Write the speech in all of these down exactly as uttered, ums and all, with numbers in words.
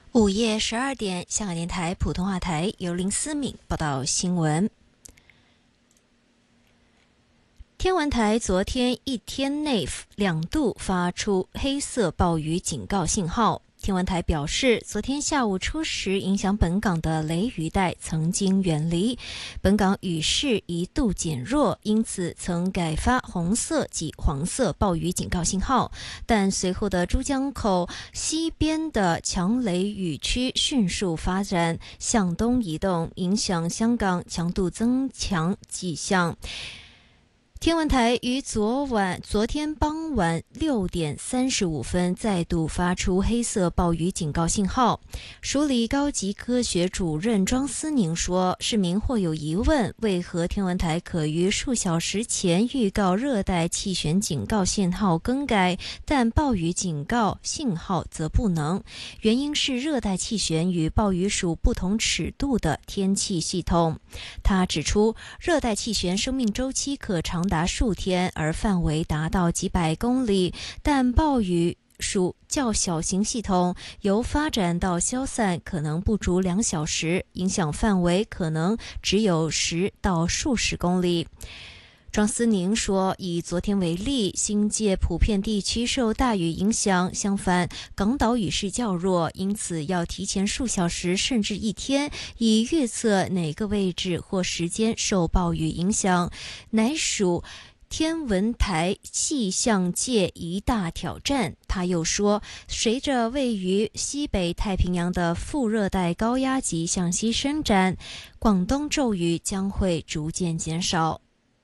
午夜十二点，香港电台普通话台由林思敏报道新闻。天文台昨天一天内两度发出黑色暴雨警告信号。天文台表示，昨天下午初时影响本港的雷雨带曾经远离，本港雨势一度减弱，因此曾改发红色及黄色暴雨警告信号。但随后的珠江口西边的强雷雨区迅速发展，向东移动，影响香港强度增强迹象。天文台于昨晚、昨天傍晚六点三十五分再度发出黑色暴雨警告信号。署理高级科学主任庄思宁说，市民或有疑问，为何天文台可于数小时前预告热带气旋警告信号更改，但暴雨警告信号则不能？原因是热带气旋与暴雨属不同尺度的天气系统。他指出，热带气旋生命周期可长达数天，而范围达到几百公里，但暴雨属较小型系统，由发展到消散可能不足两小时，影响范围可能只有十到数十公里。庄思宁说，以昨天为例，新界普遍地区受大雨影响，相反港岛雨势较弱，因此要提前数小时甚至一天，以预测哪个位置或时间受暴雨影响，乃属天文台气象界一大挑战。他又说，随着位于西北太平洋的副热带高压脊向西伸展，广东骤雨将会逐渐减少。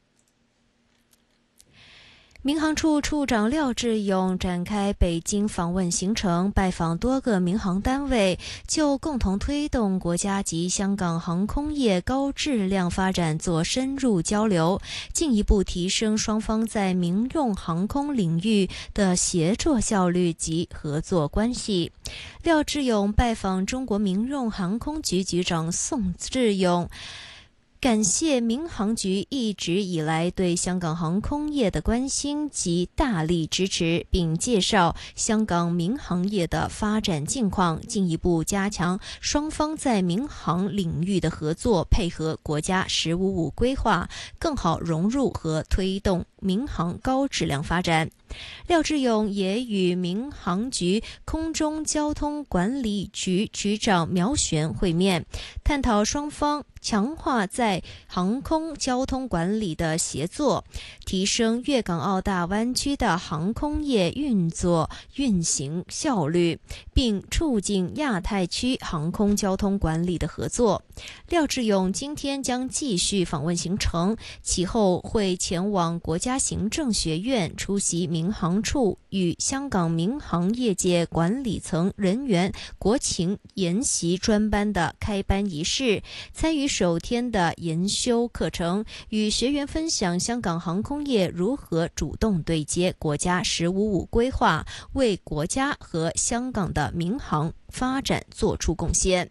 民航处处长廖志勇展开北京访问行程，拜访多个民航单位，就共同推动国家及香港航空业高质量发展做深入交流，进一步提升双方在民用航空领域的协作效率及合作关系。廖志勇拜访中国民用航空局局长宋志勇，感谢民航局一直以来对香港航空业的关心及大力支持，并介绍香港民航业的发展近况，进一步加强双方在民航领域的合作，配合国家十五五规划，更好融入和推动民航高质量发展。廖志勇也与民航局空中交通管理局局长苗璇会面，探讨双方强化在航空交通管理的协作，提升粤港澳大湾区的航空业运作运行效率，并促进亚太区航空交通管理的合作。廖志勇今天将继续访问行程，其后会前往国家行政学院出席民航处与香港民航业界管理层人员国情研习专班的开班仪式，参与首天的研修课程，与学员分享香港航空业如何主动对接国家十五五规划，为国家和香港的民航发展做出贡献。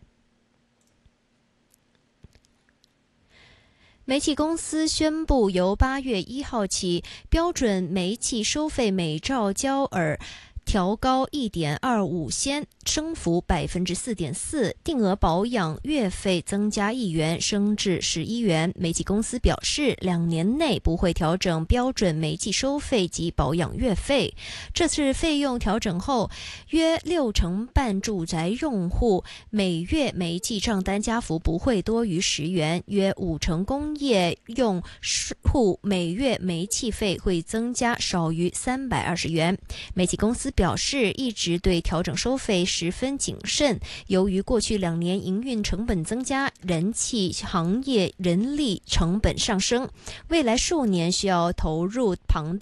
煤气公司宣布，由八月一号起，标准煤气收费每兆焦耳调高一点二五仙，升幅百分之四点四，定额保养月费增加一元，升至十一元。煤气公司表示，两年内不会调整标准煤气收费及保养月费。这次费用调整后，约六成半住宅用户每月煤气账单加幅不会多于十元，约五成工业用户每月煤气费会增加少于三百二十元。煤气公司表示，一直对调整收费十分谨慎，由于过去两年营运成本增加，燃气行业人力成本上升，未来数年需要投入庞大